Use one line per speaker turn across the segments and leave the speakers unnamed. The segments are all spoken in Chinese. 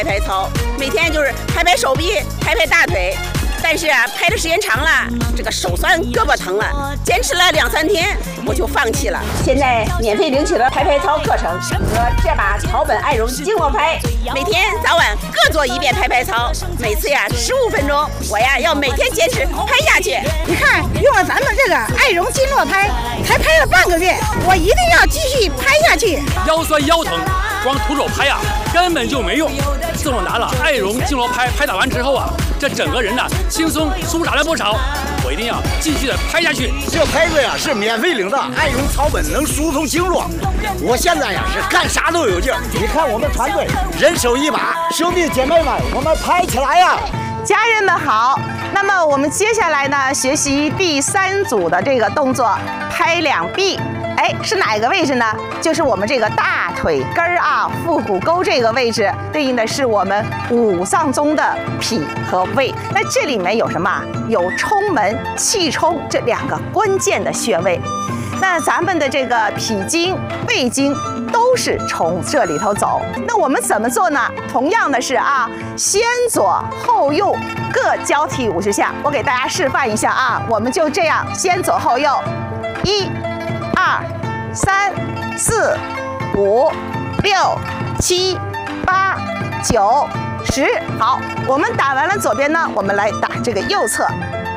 拍操，每天就是拍拍手臂，拍拍大腿。但是啊，拍的时间长了，这个手酸胳膊疼了，坚持了2、3天，我就放弃了。现在免费领取了拍拍操课程和这把草本爱绒经络拍，每天早晚各做1遍拍拍操，每次呀15分钟，我呀要每天坚持拍下去。
你看，用了咱们这个爱绒经络拍，才拍了半个月，我一定要继续拍下去。
腰酸腰疼，光徒手拍呀根本就没用。自从拿了爱绒经络拍打完之后啊，这整个人呢轻松舒展了不少。我一定要继续的拍下去。
这拍子呀是免费领的，爱绒草本能疏通经络。我现在呀是干啥都有劲儿。你看我们团队人手一把，兄弟姐妹们，我们拍起来呀！
家人们好，那么我们接下来呢，学习第3组的这个动作，拍两臂。哎，是哪个位置呢？就是我们这个大腿根儿啊，腹股沟这个位置，对应的是我们5脏中的脾和胃。那这里面有什么？有冲门、气冲这2个关键的穴位。那咱们的这个脾经、胃经都是从这里头走。那我们怎么做呢？同样的是啊，先左后右各交替50下。我给大家示范一下啊，我们就这样先左后右，1、2、3、4、5、6、7、8、9、10。好，我们打完了左边呢，我们来打这个右侧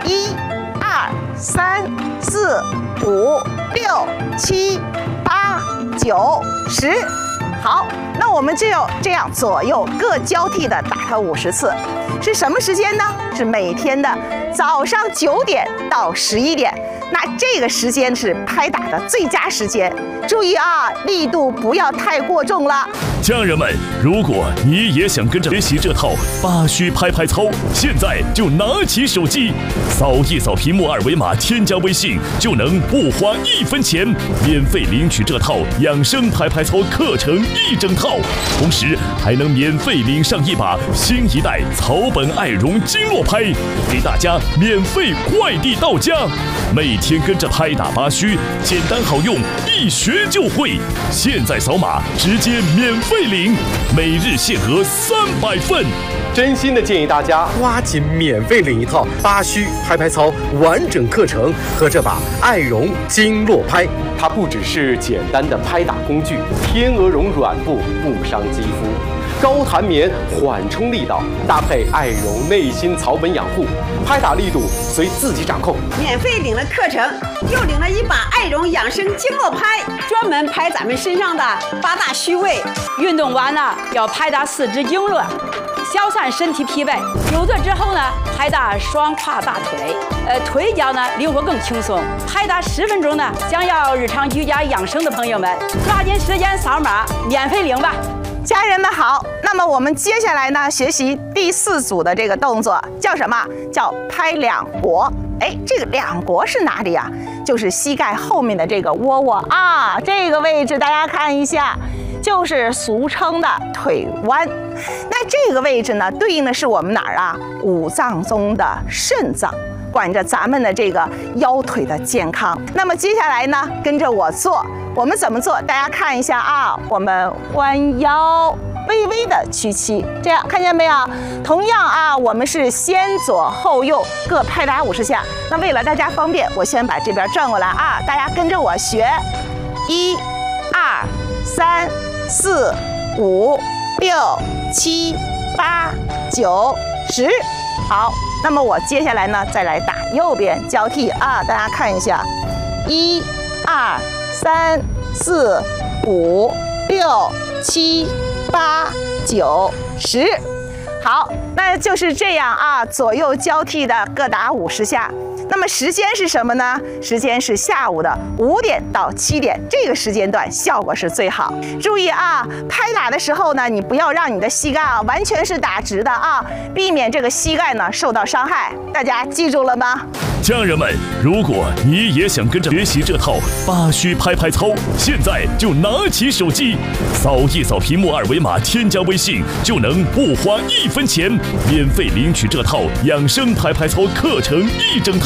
，1、2、3、4、5、6、7、8、9、10。好，那我们就要这样左右各交替的打它50次。是什么时间呢？是每天的早上9点到11点。那这个时间是拍打的最佳时间，注意啊，力度不要太过重了。
家人们，如果你也想跟着学习这套8虚拍拍操，现在就拿起手机，扫一扫屏幕2维码，添加微信，就能不花1分钱，免费领取这套养生拍拍操课程1整套，同时还能免费领上一把新一代草本爱绒经络拍，给大家免费快递到家。每天跟着拍打8虚，简单好用，一学就会。现在扫码直接免费领，每日限额300份。
真心的建议大家抓紧免费领一套8虚拍拍操完整课程和这把爱绒经络拍。它不只是简单的拍打工具，天鹅绒软布不伤肌肤，高弹棉缓冲力道，搭配爱绒内心草本养护，拍打力度随自己掌控。
免费领了课程，又领了一把爱绒养生经络拍，专门拍咱们身上的8大虚位。
运动完了要拍打4肢经络，消散身体疲惫。久坐之后呢，拍打双胯大腿，腿脚呢灵活更轻松。拍打10分钟呢，想要日常居家养生的朋友们，抓紧时间扫码免费领吧。
家人们好，那么我们接下来呢，学习第4组的这个动作，叫什么？叫拍两国。哎，这个两国是哪里呀？就是膝盖后面的这个窝窝啊，这个位置大家看一下，就是俗称的腿弯。那这个位置呢，对应的是我们哪儿啊？5脏中的肾脏，管着咱们的这个腰腿的健康。那么接下来呢，跟着我做，我们怎么做？大家看一下啊，我们弯腰，微微的屈膝，这样看见没有？同样啊，我们是先左后右各拍打50下。那为了大家方便，我先把这边转过来啊，大家跟着我学，1、2、3、4、5、6、7、8、9、10。好，那么我接下来呢，再来打右边交替啊，大家看一下，1、2、3、4、5、6、7、8、9、10。好，那就是这样啊，左右交替的各打50下。那么时间是什么呢？时间是下午的5点到7点，这个时间段效果是最好。注意啊，拍打的时候呢，你不要让你的膝盖啊完全是打直的啊，避免这个膝盖呢受到伤害。大家记住了吗？
家人们，如果你也想跟着学习这套8虚拍拍操，现在就拿起手机，扫一扫屏幕2维码，添加微信，就能不花1分钱，免费领取这套养生拍拍操课程1整套，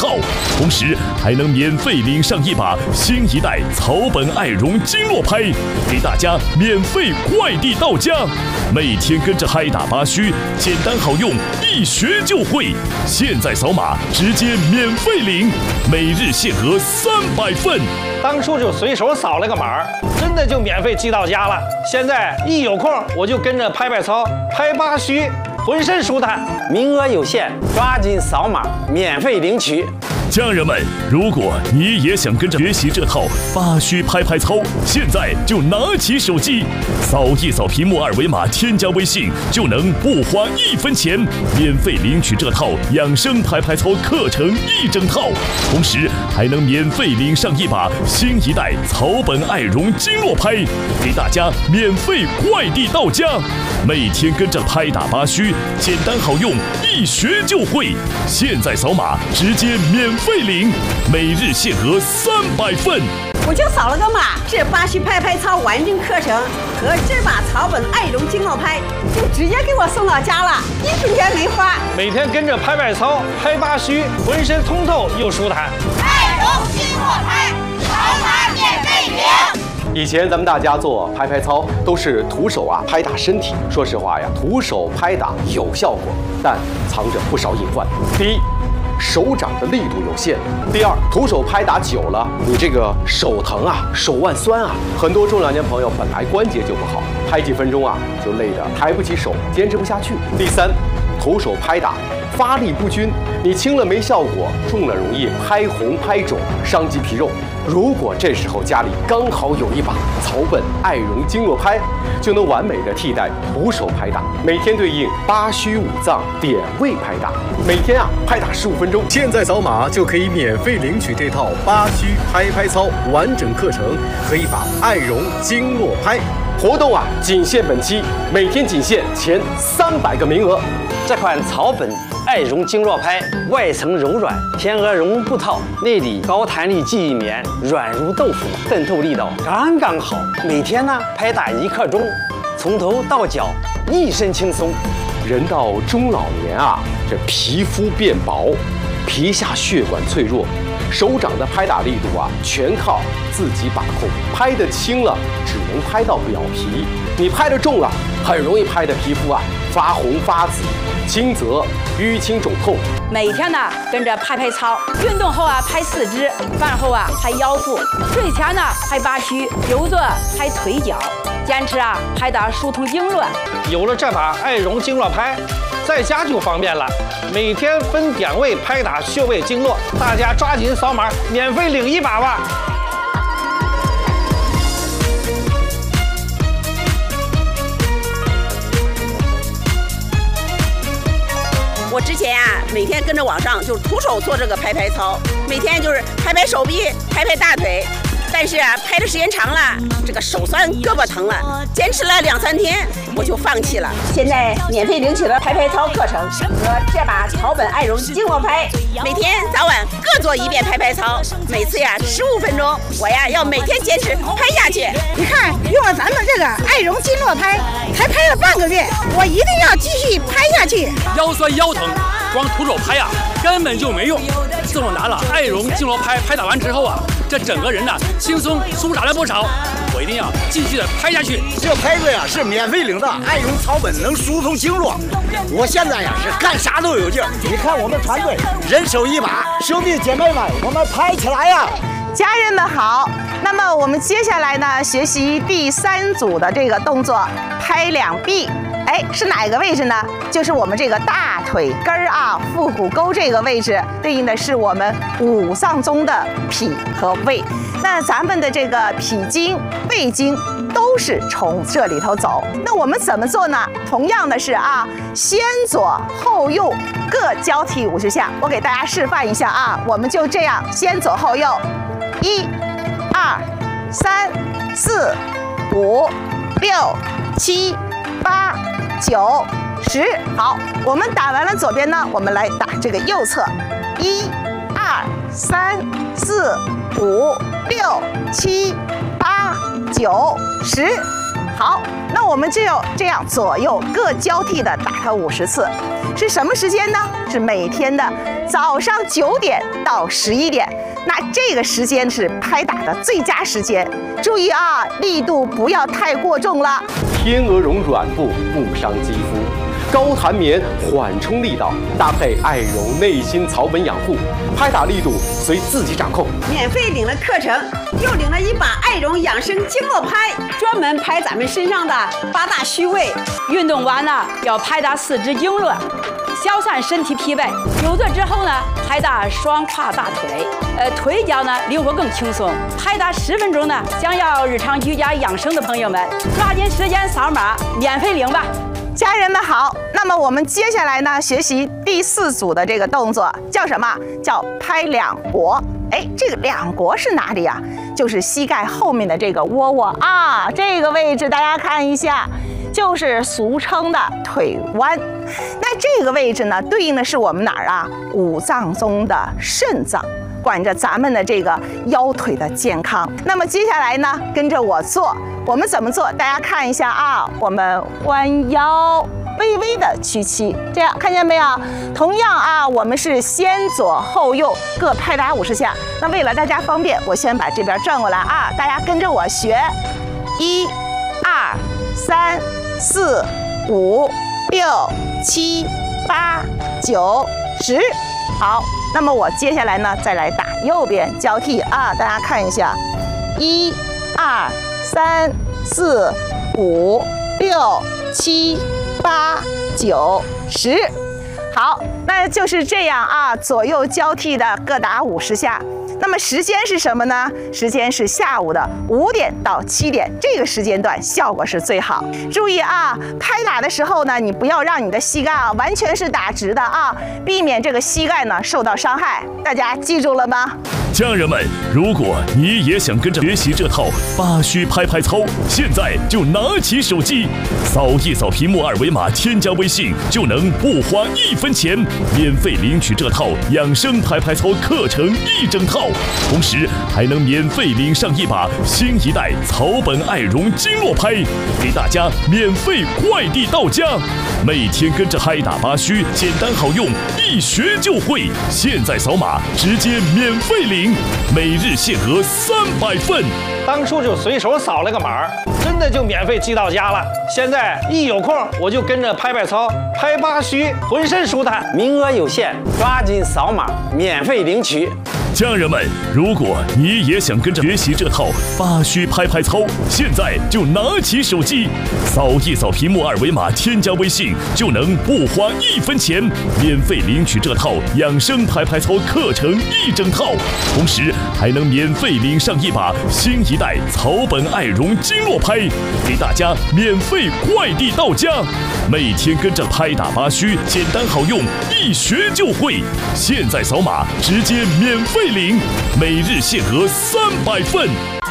套，同时还能免费领上一把新一代草本爱绒经络拍，给大家免费快递到家。每天跟着拍打八虚，简单好用，一学就会。现在扫码直接免费领，每日限额300份。
当初就随手扫了个码，真的就免费寄到家了。现在一有空我就跟着拍拍操、拍八虚，浑身舒坦。
名额有限，抓紧扫码免费领取。
家人们，如果你也想跟着学习这套八虚拍拍操，现在就拿起手机，扫一扫屏幕二维码，添加微信，就能不花1分钱，免费领取这套养生拍拍操课程1整套，同时还能免费领上一把新一代草本爱绒经络拍，给大家免费快递到家。每天跟着拍打八虚，简单好用，一学就会。现在扫码直接免费领，每日限额300份。
我就扫了个码，这八虚拍拍操完整课程和这把草本爱绒经络拍就直接给我送到家了，1分钱没花。
每天跟着拍拍操、拍八虚，浑身通透又舒坦。
爱绒经络拍，扫码免费领。
以前咱们大家做拍拍操都是徒手拍打身体，说实话呀，徒手拍打有效果，但藏着不少隐患。第一，手掌的力度有限；第二，徒手拍打久了，你这个手疼手腕酸很多中老年朋友本来关节就不好，拍几分钟就累得抬不起手，坚持不下去。第三，徒手拍打发力不均，你轻了没效果，重了容易拍红拍肿，伤及皮肉。如果这时候家里刚好有一把草本爱绒经络拍，就能完美的替代徒手拍打，每天对应八虚五脏点位拍打，每天拍打15分钟。
现在扫码就可以免费领取这套八虚拍拍操完整课程和一把爱绒经络拍。
活动仅限本期，每天仅限前300个名额。
这款草本爱绒经络拍外层柔软，天鹅绒布套，内里高弹力记忆棉，软如豆腐，渗透力道刚刚好。每天拍打1刻钟，从头到脚一身轻松。
人到中老年这皮肤变薄，皮下血管脆弱，手掌的拍打力度全靠自己把控。拍得轻了，只能拍到表皮；你拍得重了，很容易拍的皮肤发红发紫，轻则淤青肿痛。
每天跟着拍拍操，运动后拍四肢，饭后拍腰腹，睡前拍八虚，游着拍腿脚，坚持拍打疏通经络。
有了这把爱绒经络拍，在家就方便了，每天分点位拍打穴位经络，大家抓紧扫码，免费领一把吧。
我之前每天跟着网上就是徒手做这个拍拍操，每天就是拍拍手臂、拍拍大腿，但是拍的时间长了，这个手酸、胳膊疼了，坚持了2、3天，我就放弃了。现在免费领取了拍拍操课程和这把草本爱绒经络拍，每天早晚各做1遍拍拍操，每次15分钟，我要每天坚持拍下去。
你看，用了咱们这个爱绒经络拍，才拍了半个月，我一定要继续拍下去。
腰酸腰疼，光徒手拍根本就没用。自从拿了爱绒经络拍拍打完之后这整个人轻松舒展了不少。我一定要继续的拍下去。
这拍子是免费领的，爱绒草本能疏通经络。我现在是干啥都有劲儿。你看我们团队人手一把，兄弟姐妹们，我们拍起来呀！
家人们好，那么我们接下来呢，学习第3组的这个动作，拍两臂。是哪个位置呢？就是我们这个大腿根儿腹股沟这个位置，对应的是我们5脏中的脾和胃。那咱们的这个脾经、胃经都是从这里头走。那我们怎么做呢？同样的是先左后右各交替50下。我给大家示范一下我们就这样先左后右，1、2、3、4、5、6、7、8、9、10。好，我们打完了左边呢，我们来打这个右侧，1、2、3、4、5、6、7、8、9、10。 好，那我们就要这样左右各交替的打它50次，是什么时间呢？是每天的早上9点到11点。那这个时间是拍打的最佳时间，注意啊，力度不要太过重了。
天鹅绒软布不伤肌肤，高弹棉缓冲力道，搭配爱绒内心草本养护，拍打力度随自己掌控。
免费领了课程，又领了一把爱绒养生经络拍，专门拍咱们身上的8大虚位。
运动完呢，要拍打四肢经络，消散身体疲惫。有的之后呢，拍打双胯大腿，腿脚呢灵活更轻松。拍打10分钟呢，想要日常居家养生的朋友们，抓紧时间扫码免费领吧。
家人们好，那么我们接下来呢，学习第4组的这个动作叫什么？叫拍两国。哎，这个两国是哪里呀？就是膝盖后面的这个窝窝啊，这个位置大家看一下，就是俗称的腿弯。那这个位置呢，对应的是我们哪儿啊？五脏中的肾脏，管着咱们的这个腰腿的健康。那么接下来呢，跟着我做，我们怎么做？大家看一下啊，我们弯腰，微微的屈膝，这样看见没有？同样啊，我们是先左后右各拍打50下。那为了大家方便，我先把这边转过来啊，大家跟着我学，1、2、3、4、5、6、7、8、9、10。好，那么我接下来呢，再来打右边交替啊，大家看一下，1、2、3、4、5、6、7、8、9、10。好，那就是这样啊，左右交替的各打50下。那么时间是什么呢？时间是下午的5点到7点，这个时间段效果是最好。注意啊，拍打的时候呢，你不要让你的膝盖啊完全是打直的啊，避免这个膝盖呢受到伤害。大家记住了吗？
家人们，如果你也想跟着学习这套8虚拍拍操，现在就拿起手机，扫一扫屏幕2维码，添加微信，就能不花1分钱，免费领取这套养生拍拍操课程1整套，同时还能免费领上一把新一代草本爱绒经络拍，给大家免费快递到家。每天跟着拍打8虚，简单好用，一学就会。现在扫码直接免费领，每日限额300份。
当初就随手扫了个码，真的就免费寄到家了。现在一有空我就跟着拍拍操，拍8虚，浑身舒坦。
名额有限，抓紧扫码免费领取。
家人们，如果你也想跟着学习这套8虚拍拍操，现在就拿起手机，扫一扫屏幕2维码，添加微信，就能不花1分钱，免费领取这套养生拍拍操课程1整套，同时还能免费领上一把新一代草本爱绒经络拍，给大家免费快递到家。每天跟着拍打8虚，简单好用，一学就会。现在扫码直接免费领，每日限额300份。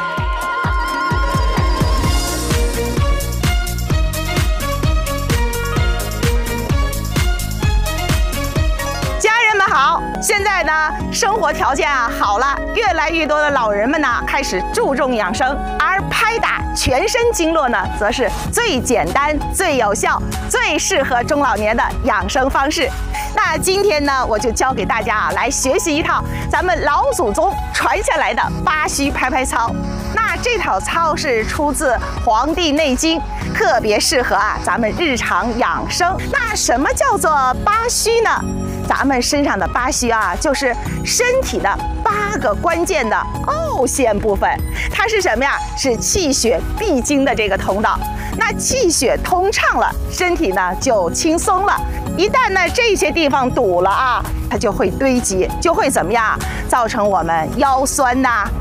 好，现在呢，生活条件啊好了，越来越多的老人们呢开始注重养生，而拍打全身经络呢，则是最简单、最有效、最适合中老年的养生方式。那今天呢，我就教给大家啊，来学习一套咱们老祖宗传下来的8虚拍拍操。那这套操是出自《黄帝内经》，特别适合啊咱们日常养生。那什么叫做8虚呢？咱们身上的8虚啊，就是身体的8个关键的凹陷部分。它是什么呀？是气血必经的这个通道。那气血通畅了，身体呢就轻松了。一旦呢这些地方堵了啊，它就会堆积，就会怎么样？造成我们腰酸呐、